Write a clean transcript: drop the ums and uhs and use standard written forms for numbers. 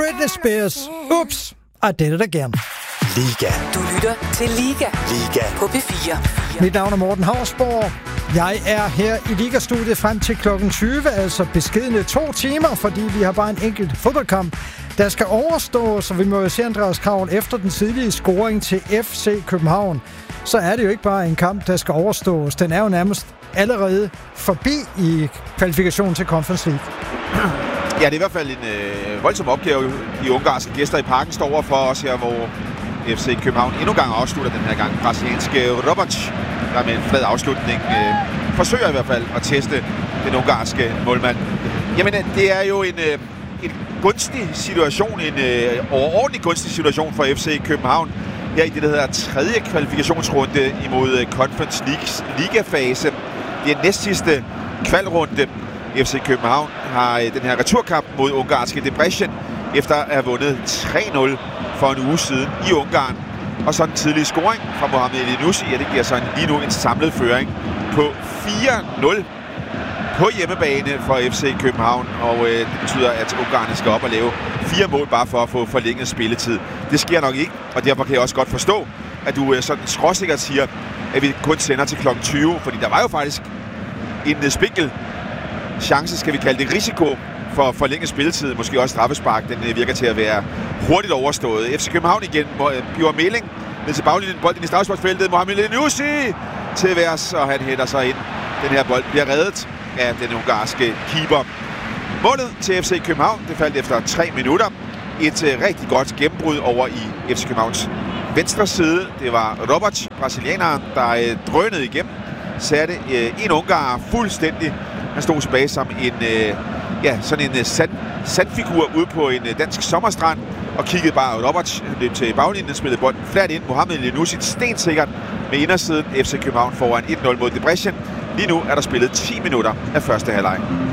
Britney Spears. Oops, I did it again. Liga. Du lytter til Liga. Liga. På P4. Mit navn er Morten Hausborg. Jeg er her i Liga-studiet frem til klokken 20, altså beskedne 2 timer, fordi vi har bare en enkelt fodboldkamp, der skal overstås, så vi må jo se Andreas Kravl efter den tidlige scoring til FC København. Så er det jo ikke bare en kamp, der skal overstås. Den er jo nærmest allerede forbi i kvalifikationen til Conference League. Ja, det er i hvert fald en voldsom opgave, de ungarske gæster i parken står over for os her, hvor FC København endnu en gang afslutter den her gang. Brasilianske Robac, der med en flad afslutning forsøger i hvert fald at teste den ungarske målmand. Jamen, det er jo en gunstig situation, en overordentlig gunstig situation for FC København her i det, der hedder 3. kvalifikationsrunde imod Conference Leagues ligafase. Det er næstsidste kvalrunde. FC København har den her returkamp mod ungarske Debrecen efter at have vundet 3-0 for en uge siden i Ungarn. Og så en tidlig scoring fra Mohamed Elyounoussi, ja, det giver så lige nu en samlet føring på 4-0 på hjemmebane for FC København. Og det betyder, at ungarerne skal op og lave 4 mål bare for at få forlænget spilletid. Det sker nok ikke, og derfor kan jeg også godt forstå, at du sådan skråsikkert siger, at vi kun sender til kl. 20. Fordi der var jo faktisk en spinkel chance, skal vi kalde det, risiko for forlænget spilletid. Måske også straffespark. Den virker til at være hurtigt overstået. FC København igen. Bjørn Meling ned til baglinjen. Bolden i straffesparksfeltet. Mohamed Elyounoussi til værs, og han hætter sig ind. Den her bold bliver reddet af den ungarske keeper. Målet til FC København, det faldt efter 3 minutter. Et rigtig godt gennembrud over i FC Københavns venstre side. Det var Robac, brasilianeren, der drønede igennem. Satte en ungar fuldstændig. Han stod tilbage som sådan en sandfigur ude på en dansk sommerstrand og kiggede bare Robac, løb til baglinjen, spillede bolden flat ind. Mohamed Elyounoussi stensikkert med indersiden. FC København foran 1-0 mod Debrecen. Lige nu er der spillet 10 minutter af første halvleg.